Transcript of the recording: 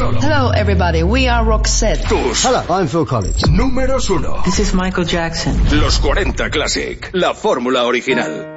Solo. Hello, everybody. We are Roxette. Tus. Hello, I'm Phil Collins. Números 1. This is Michael Jackson. Los 40 Classic. La fórmula original.